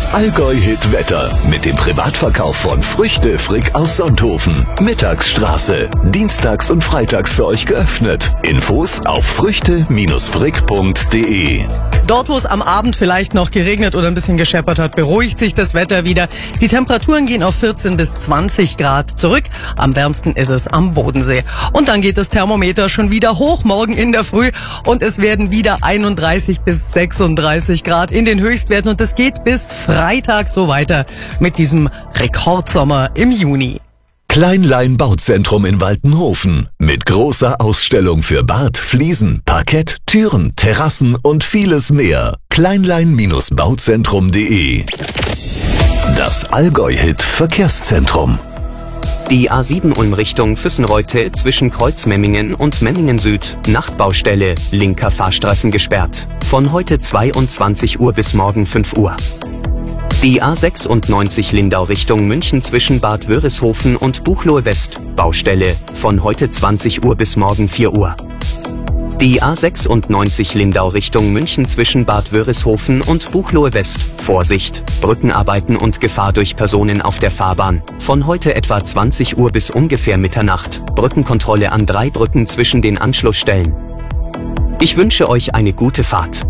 Allgäu-Hit-Wetter mit dem Privatverkauf von Früchte Frick aus Sonthofen. Mittagsstraße. Dienstags und freitags für euch geöffnet. Infos auf früchte-frick.de. Dort, wo es am Abend vielleicht noch geregnet oder ein bisschen gescheppert hat, beruhigt sich das Wetter wieder. Die Temperaturen gehen auf 14 bis 20 Grad zurück. Am wärmsten ist es am Bodensee. Und dann geht das Thermometer schon wieder hoch morgen in der Früh und es werden wieder 31 bis 36 Grad in den Höchstwerten und es geht bis Freitag so weiter mit diesem Rekordsommer im Juni. Kleinlein Bauzentrum in Waltenhofen mit großer Ausstellung für Bad, Fliesen, Parkett, Türen, Terrassen und vieles mehr. Kleinlein-bauzentrum.de. Das Allgäu-Hit Verkehrszentrum. Die A7 Ulm Richtung Füssenreute zwischen Kreuzmemmingen und Memmingen Süd, Nachtbaustelle, linker Fahrstreifen gesperrt. Von heute 22 Uhr bis morgen 5 Uhr. Die A96 Lindau Richtung München zwischen Bad Wörishofen und Buchloe West, Baustelle, von heute 20 Uhr bis morgen 4 Uhr. Die A96 Lindau Richtung München zwischen Bad Wörishofen und Buchloe West, Vorsicht, Brückenarbeiten und Gefahr durch Personen auf der Fahrbahn, von heute etwa 20 Uhr bis ungefähr Mitternacht, Brückenkontrolle an 3 Brücken zwischen den Anschlussstellen. Ich wünsche euch eine gute Fahrt.